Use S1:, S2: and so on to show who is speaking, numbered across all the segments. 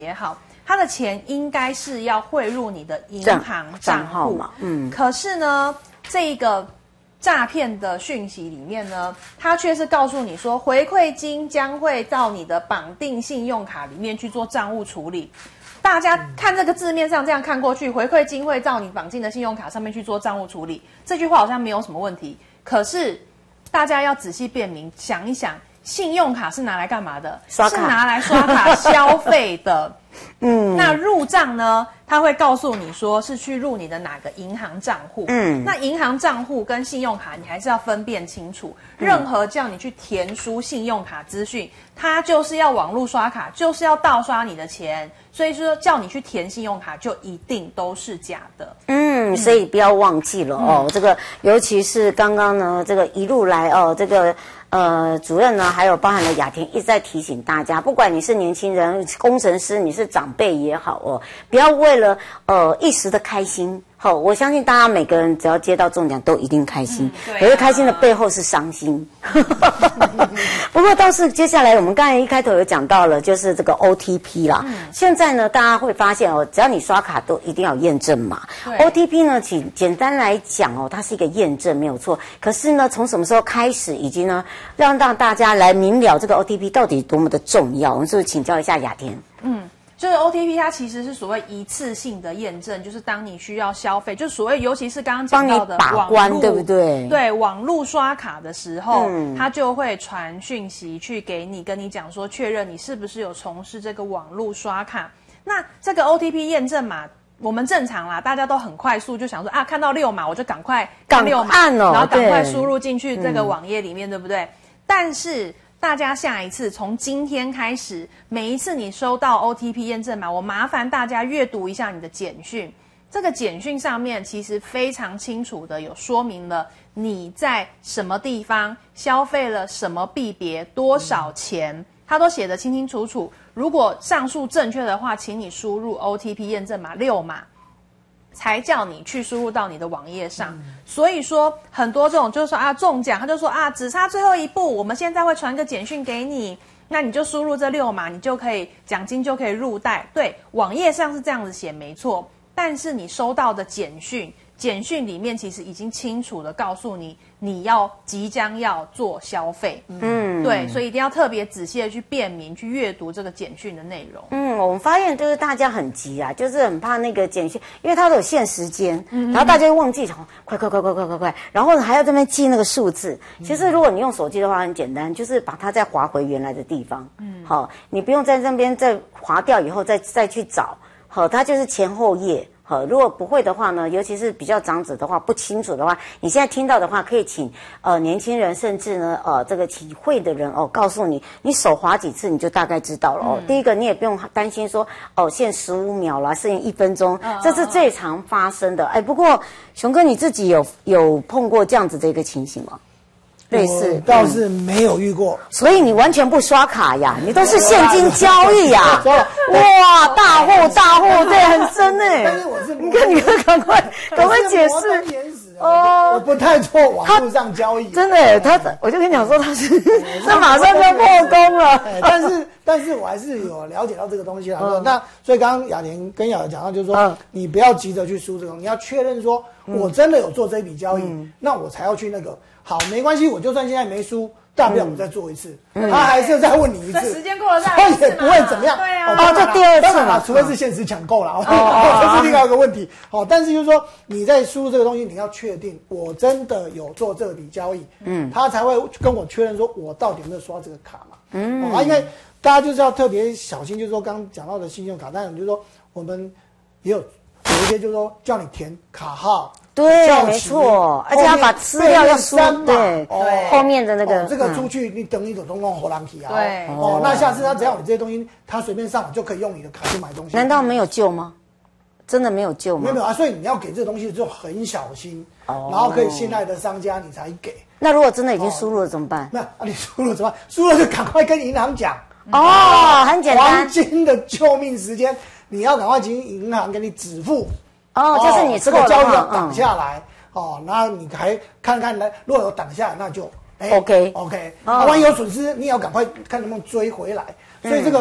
S1: 也好，他的钱应该是要汇入你的银行账户嘛，可是呢，这个诈骗的讯息里面呢，它却是告诉你说，回馈金将会到你的绑定信用卡里面去做账务处理。大家看这个字面上这样看过去，回馈金会到你绑定的信用卡上面去做账务处理，这句话好像没有什么问题。可是大家要仔细辨明，想一想，信用卡是拿来干嘛的？是拿来刷卡消费的。那入账呢？它会告诉你说是去入你的哪个银行账户。那银行账户跟信用卡你还是要分辨清楚。任何叫你去填输信用卡资讯，它就是要网络刷卡，就是要盗刷你的钱。所以说叫你去填信用卡，就一定都是假的。
S2: 所以不要忘记了哦，这个尤其是刚刚呢，这个一路来哦，这个。主任呢，还有包含了雅婷一直在提醒大家，不管你是年轻人、工程师，你是长辈也好哦，不要为了一时的开心。我相信大家每个人只要接到中奖都一定开心，可是开心的背后是伤心。不过倒是接下来我们刚才一开头有讲到了，就是这个 OTP 啦。现在呢，大家会发现哦，只要你刷卡都一定要有验证码。OTP 呢，简单来讲哦，它是一个验证没有错。可是呢，从什么时候开始，以及呢，让大家来明了这个 OTP 到底多么的重要，我们是不是请教一下雅婷？
S1: 就是 OTP 它其实是所谓一次性的验证，就是当你需要消费，就是所谓尤其是刚刚讲到的
S2: 把关，对不对？
S1: 对，网络刷卡的时候，它就会传讯息去给你，跟你讲说确认你是不是有从事这个网络刷卡。那这个 OTP 验证码，我们正常啦，大家都很快速就想说啊，看到6码我就赶快按6码，然后赶快输入进去这个网页里面，对不对？但是大家下一次从今天开始，每一次你收到 OTP 验证码，我麻烦大家阅读一下你的简讯。这个简讯上面其实非常清楚的有说明了你在什么地方消费了什么币别多少钱，它都写得清清楚楚。如果上述正确的话，请你输入 OTP 验证码6码。才叫你去输入到你的网页上。所以说很多这种就是说啊中奖，他就说啊只差最后一步，我们现在会传个简讯给你，那你就输入这6码，你就可以奖金就可以入袋。对，网页上是这样子写没错，但是你收到的简讯里面其实已经清楚的告诉你你即将要做消费。对，所以一定要特别仔细的去辨明，去阅读这个简讯的内容。
S2: 我们发现就是大家很急啊，就是很怕那个简讯，因为它都有限时间，然后大家就忘记快，然后呢还要这边记那个数字。其实如果你用手机的话很简单，就是把它再滑回原来的地方。好，你不用在这边再滑掉以后再去找。好，它就是前后页。如果不会的话呢，尤其是比较长者的话，不清楚的话，你现在听到的话，可以请年轻人，甚至呢这个体会的人告诉你，你手滑几次你就大概知道了第一个你也不用担心说限15秒啦，限1分钟，这是最常发生的。不过熊哥你自己有碰过这样子的一个情形吗？类似
S3: 倒是没有遇过，
S2: 所以你完全不刷卡呀，你都是现金交易呀。哇，大户，对，很深哎。
S3: 但是我是
S2: 你看，赶快解释。
S3: 我不太做网络上交易。
S2: 真的，我就跟你讲说他是，这马上就破功了。
S3: 但是我还是有了解到这个东西啦。那所以刚刚雅婷跟雅婷讲到，就是说你不要急着去输这个，你要确认说我真的有做这笔交易，那我才要去那个。好，没关系，我就算现在没输，大不了我再做一次，他还是再问你一次，
S1: 时间过了再一次，
S3: 他也不会怎么样。
S1: 对啊，
S2: 就第二次嘛，
S3: 除非是限时抢购啦，这是另外一个问题。但是就是说你在输入这个东西，你要确定我真的有做这笔交易，他才会跟我确认说我到底有没有刷这个卡嘛。因为大家就是要特别小心，就是说刚刚讲到的信用卡，当然就是说我们也有一些就是说叫你填卡号。
S2: 对，没错，而且要把资料要输对后面的那个
S3: 这个出去，你等一个通通活狼皮啊！
S1: 对
S3: 那下次他只要你这些东西，他随便上网就可以用你的卡去买东西。
S2: 难道没有救吗？真的没有救吗？
S3: 没有啊，所以你要给这东西就很小心，然后可以信赖的商家你才给。
S2: 那如果真的已经输入了怎么办？
S3: 那你输入怎么办？输入就赶快跟银行讲。
S2: 很简单，
S3: 黄金的救命时间，你要赶快请银行给你止付。
S2: 就是你
S3: 这个交易要挡下来然后你还看看呢，如果有挡下来，那就
S2: OK，
S3: 万一有损失，你也要赶快看能不能追回来。所以这个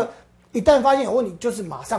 S3: 一旦发现有问题，就是马上